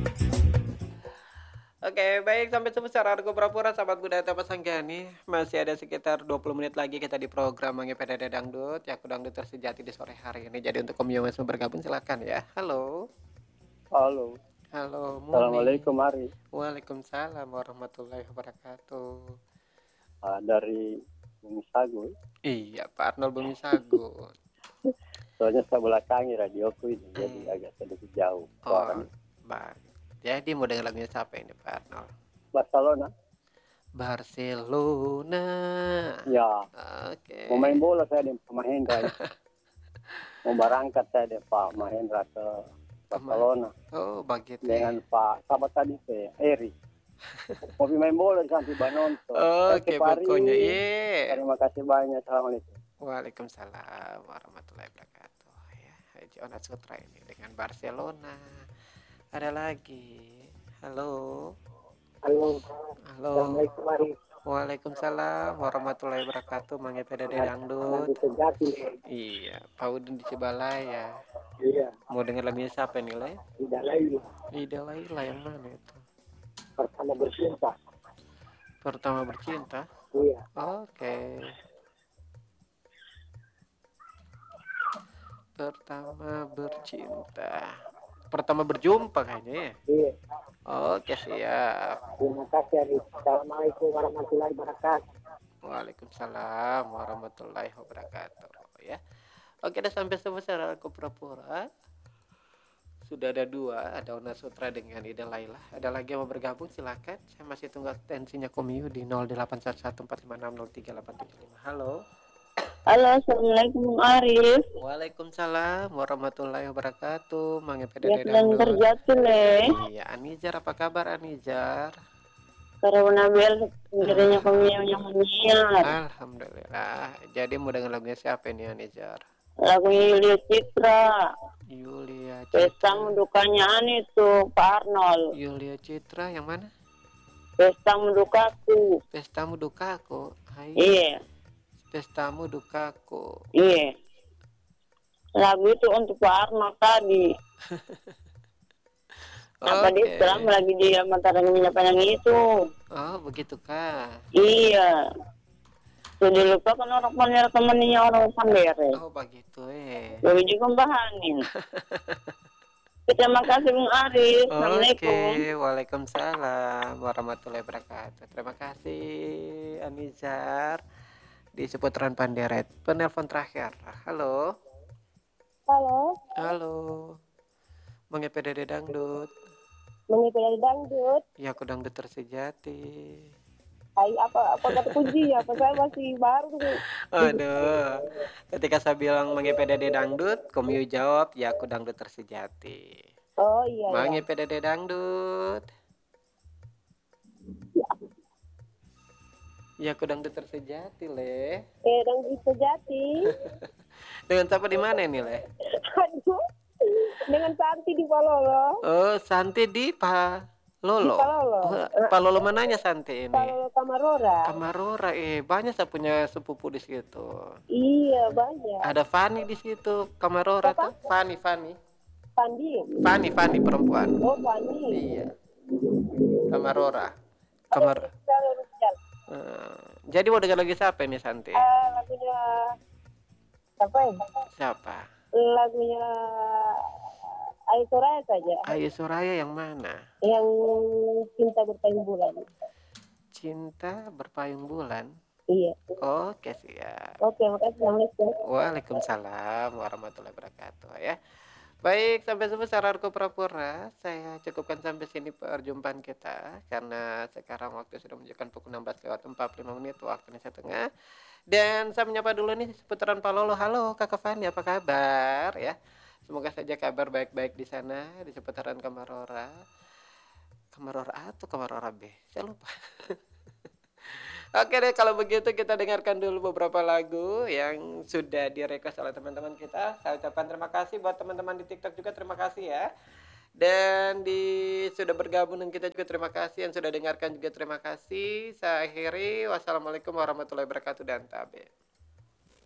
Oke, baik sampai jumpa secara Argo Pura-Pura, sahabat budaya Tapas Sanggani. Masih ada sekitar 20 menit lagi kita di program Mengepeda Dangdut, ya aku dangdut tersejati di sore hari ini. Jadi untuk kamu yang masih bergabung silakan ya. Halo. Halo, Halo Muni. assalamualaikum Ari. Waalaikumsalam warahmatullahi wabarakatuh. Dari Bumi Sagu. Iya, Pak Arnold Bumi Sagun. Soalnya saya belakangi radioku ini, jadi Hmm. agak sedikit jauh Oh, suaranya. baik. Jadi mau denger lagunya siapa ini Pak Arnold? Barcelona, Barcelona. ya mau Oke. main bola saya di Pak Mahendra itu. Mau berangkat saya di Pak Mahendra ke Kemana? Barcelona Oh, begitu ya. dengan Pak sahabat tadi saya, Eri. Mau main bola di Santi Banonto. Oke Oke, Pak pokoknya Ari, iya. terima kasih banyak. Assalamualaikum. Waalaikumsalam warahmatullahi wabarakatuh. Ya, Haji Onat Sutra ini dengan Barcelona. Ada lagi. Halo. Halo, Halo. assalamualaikum Ari. Waalaikumsalam warahmatullahi wabarakatuh. Mangga Dede Nanti Dangdut. sejati. Iya, Pak Udin di Cibalaya. Iya, Mau denger lagunya siapa nih, Le? tidak lagi Ida Laila yang mana itu? pertama bercinta. Pertama bercinta. Iya, Oke. Pertama bercinta. Pertama berjumpa kayaknya ya. iya. Oke, siap. Terima kasih, Ari. Assalamualaikum warahmatullahi wabarakatuh. Waalaikumsalam warahmatullahi wabarakatuh. Ya. Oke, udah sampai selesai aku pura-pura. Sudah ada dua, ada Ona Sutra dengan Ida Laila. Ada lagi yang mau bergabung silakan. Saya masih tunggu tensinya Komiu di 081145603875. Halo. Halo, Assalamualaikum Arif. Waalaikumsalam warahmatullahi wabarakatuh. Ya Mangepeda sedang Dangdut. terjatuh le. Iya, Anizar apa kabar Anizar? Karena Nabel sendirinya kami Alhamdulillah. yang menyiar. Alhamdulillah. Jadi mau dengar lagunya siapa ini Anizar? Lagunya Yulia Citra. Yulia Pesta Citra. mendukanya itu Pak Arnold. Yulia Citra yang mana? Pesta mendukaku. Pestamu dukaku. Hai. Iya, Pestamu dukaku. iya. Lagu itu untuk Pak Arnold tadi. Apa dia Oke. sekarang lagi di Mataram Minyak Panjang itu. Oh, begitu kah? Iya. Sudah lupa kan orang Pandera temannya orang Pandera. Oh, begitu Lalu juga bahanin. Terima kasih Bung Arif. Oke, Assalamualaikum. waalaikumsalam warahmatullahi wabarakatuh. Terima kasih Anizar di seputaran Panderet. Penelpon terakhir. Halo. Halo, Halo. Mengepeda Dangdut. mengikuti dangdut. Ya, aku dangdut tersejati. Hai, apa kata kunci ya? Apa saya masih baru tuh. Aduh. Ketika saya bilang mengepeda Dangdut, Komiu jawab, ya aku dangdut tersejati. Oh iya ya. Mengepeda Dangdut. Ya aku dangdut tersejati, Le. Dangdut sejati. Dengan siapa di mana ini, Le? Aduh, dengan Santi di Palolo. Oh, Santi di Palolo. Di Palolo. Palolo mananya Santi ini? Palolo Kamarora. Kamarora, banyak saya punya sepupu di situ. Iya banyak. Ada Fani di situ, Kamarora tuh. Fani. Pandi. Fani perempuan. Oh Pandi. Iya. Kamarora. Kamar. Jadi mau dengar lagi siapa ini Santi? Lagunya apa ya? Siapa? Lagunya Ayu Soraya saja. Ayu Soraya yang mana? Yang cinta berpayung bulan. Cinta berpayung bulan. Iya. Oke, siap. Oke, makasih. Assalamualaikum. Waalaikumsalam warahmatullahi wabarakatuh ya. Baik, sampai jumpa secara pura-pura. Saya cukupkan sampai sini perjumpaan kita karena sekarang waktu sudah menunjukkan pukul 16:45 waktu Indonesia Tengah. Dan saya menyapa dulu nih seputaran Palolo. Halo Kakak Fani, apa kabar ya? Semoga saja kabar baik-baik di sana di seputaran Kamarora. Kamarora A atau Kamarora B? Saya lupa. Oke deh, kalau begitu kita dengarkan dulu beberapa lagu yang sudah direquest oleh teman-teman kita. Saya ucapkan terima kasih buat teman-teman di TikTok juga, terima kasih ya. Dan sudah bergabung dengan kita juga terima kasih, yang sudah dengarkan juga terima kasih. Saya akhiri, wassalamualaikum warahmatullahi wabarakatuh dan tabe.